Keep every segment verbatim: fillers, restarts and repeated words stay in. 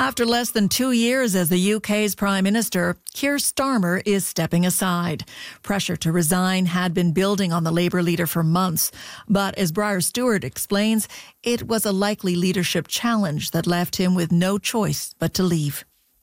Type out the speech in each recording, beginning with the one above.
After less than two years as the U K's Prime Minister, Keir Starmer is stepping aside. Pressure to resign had been building on the Labour leader for months. But as Briar Stewart explains, it was a likely leadership challenge that left him with no choice but to leave.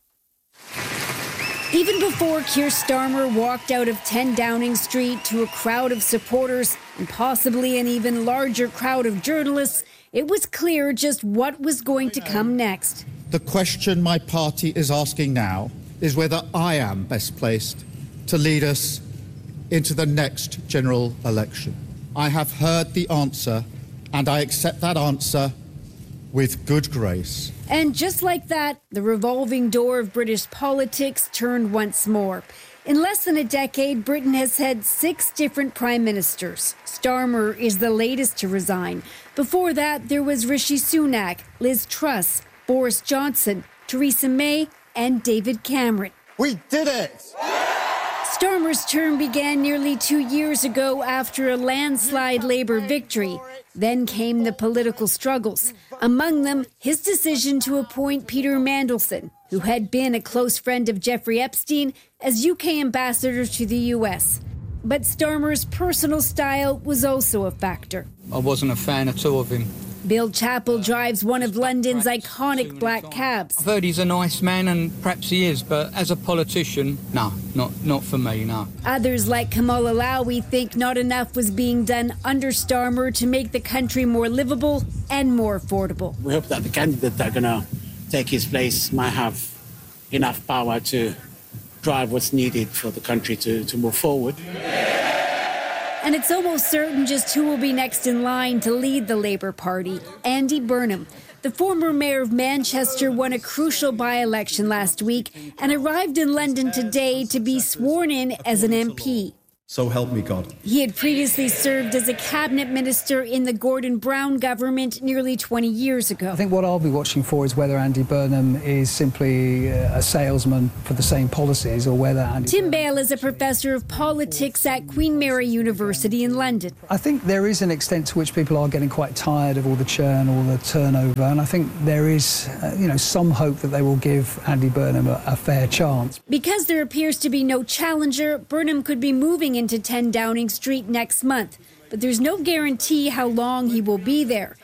Even before Keir Starmer walked out of ten Downing Street to a crowd of supporters and possibly an even larger crowd of journalists, it was clear just what was going to come next. The question my party is asking now is whether I am best placed to lead us into the next general election. I have heard the answer, and I accept that answer with good grace. And just like that, the revolving door of British politics turned once more. In less than a decade, Britain has had six different prime ministers. Starmer is the latest to resign. Before that, there was Rishi Sunak, Liz Truss, Boris Johnson, Theresa May, and David Cameron. We did it! Starmer's term began nearly two years ago after a landslide Labour victory. Then came the political struggles. Among them, his decision to appoint Peter Mandelson, who had been a close friend of Jeffrey Epstein, as U K ambassador to the U S. But Starmer's personal style was also a factor. I wasn't a fan at all of him. Bill Chappell drives one of London's iconic black cabs. I've heard he's a nice man, and perhaps he is, but as a politician, no, not not for me, no. Others, like Kamal Alawi, think not enough was being done under Starmer to make the country more livable and more affordable. We hope that the candidate that are going to take his place might have enough power to drive what's needed for the country to, to move forward. And it's almost certain just who will be next in line to lead the Labour Party. Andy Burnham. The former mayor of Manchester won a crucial by-election last week and arrived in London today to be sworn in as an M P. So help me God. He had previously served as a cabinet minister in the Gordon Brown government nearly twenty years ago. I think what I'll be watching for is whether Andy Burnham is simply a salesman for the same policies or whether Andy... Tim Bale is a professor of politics at Queen Mary University in London. I think there is an extent to which people are getting quite tired of all the churn, all the turnover, and I think there is, uh, you know, some hope that they will give Andy Burnham a, a fair chance. Because there appears to be no challenger, Burnham could be moving into ten Downing Street next month, but there's no guarantee how long he will be there.